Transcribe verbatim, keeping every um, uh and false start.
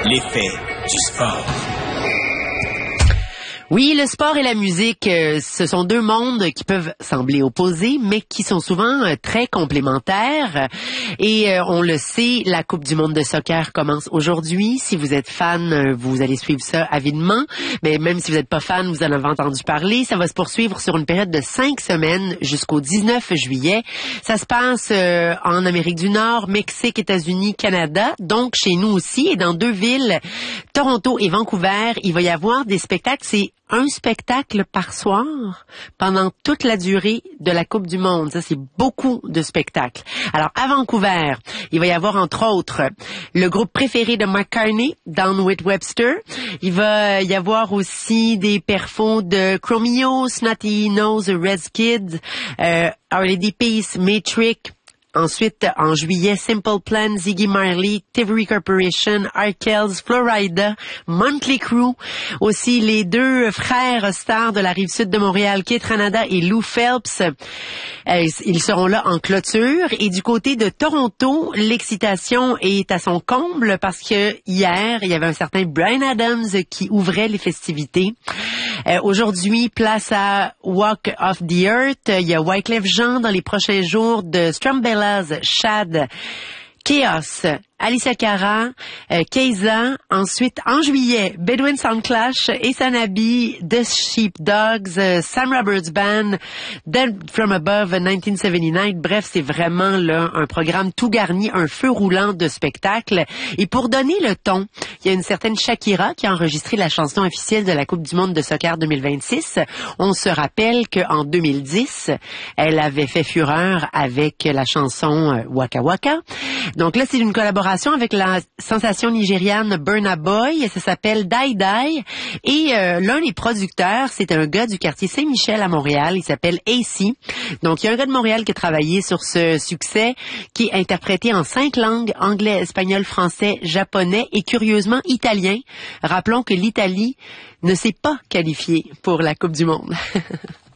L'effet du sport. Oui, le sport et la musique, euh, ce sont deux mondes qui peuvent sembler opposés, mais qui sont souvent euh, très complémentaires. Et euh, on le sait, la Coupe du monde de soccer commence aujourd'hui. Si vous êtes fan, euh, vous allez suivre ça avidement. Mais même si vous n'êtes pas fan, vous en avez entendu parler. Ça va se poursuivre sur une période de cinq semaines jusqu'au dix-neuf juillet. Ça se passe euh, en Amérique du Nord, Mexique, États-Unis, Canada. Donc, chez nous aussi, et dans deux villes, Toronto et Vancouver, il va y avoir des spectacles. C'est un spectacle par soir pendant toute la durée de la Coupe du monde. Ça, c'est beaucoup de spectacles. Alors, à Vancouver, il va y avoir, entre autres, le groupe préféré de McCartney, Down with Webster. Il va y avoir aussi des perfos de Chromeo, Snotty Nose, Red Kids, euh, Our Lady Peace, Matrix. Ensuite, en juillet, Simple Plan, Ziggy Marley, Tivory Corporation, Arkells, Florida, Motley Crue. Aussi, les deux frères stars de la rive sud de Montréal, Keith Ranada et Lou Phelps. Euh, ils seront là en clôture. Et du côté de Toronto, l'excitation est à son comble parce que hier, il y avait un certain Bryan Adams qui ouvrait les festivités. Euh, aujourd'hui, place à Walk of the Earth. Il y a Wyclef Jean dans les prochains jours de Strumbellas, Shad, Chaos, Alicia Cara, euh, Keiza. Ensuite, en juillet, Bedouin Sound Clash, Ace Abbey, The Sheepdogs, euh, Sam Roberts Band, Dead from Above dix-neuf soixante-dix-neuf. Bref, c'est vraiment là un programme tout garni, un feu roulant de spectacles. Et pour donner le ton, il y a une certaine Shakira qui a enregistré la chanson officielle de la Coupe du monde de soccer deux mille vingt-six. On se rappelle qu'en deux mille dix, elle avait fait fureur avec la chanson euh, Waka Waka. Donc là, c'est une collaboration avec la sensation nigériane Burna Boy. Ça s'appelle Die Die. Et euh, l'un des producteurs, c'est un gars du quartier Saint-Michel à Montréal. Il s'appelle A C. Donc, il y a un gars de Montréal qui a travaillé sur ce succès, qui est interprété en cinq langues, anglais, espagnol, français, japonais et curieusement italien. Rappelons que l'Italie ne s'est pas qualifiée pour la Coupe du monde.